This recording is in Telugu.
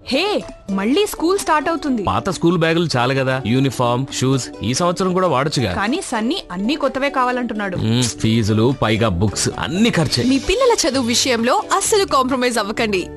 హే, మళ్ళీ స్కూల్ స్టార్ట్ అవుతుంది. పాత స్కూల్ బ్యాగులు చాలు కదా, యూనిఫామ్ షూస్ ఈ సంవత్సరం కూడా వాడొచ్చుగా. కానీ సన్నీ అన్ని కొత్తవే కావాలంటున్నాడు. ఫీజులు పైగా బుక్స్ అన్ని ఖర్చే. మీ పిల్లల చదువు విషయంలో అస్సలు కాంప్రమైజ్ అవ్వకండి.